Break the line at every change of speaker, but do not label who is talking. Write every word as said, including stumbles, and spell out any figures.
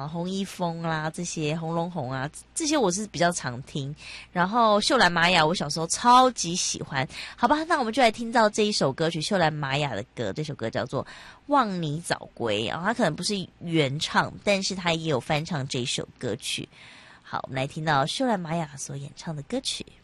洪一峰啦，这些红龙红啊，这些我是比较常听。然后秀兰玛雅，我小时候超级喜欢。好吧，那我们就来听到这一首歌曲，秀兰玛雅的歌，这首歌叫做《望你早归》啊，它可能不是原唱，但是它也有翻唱这首歌曲。好，我们来听到秀兰玛雅所演唱的歌曲。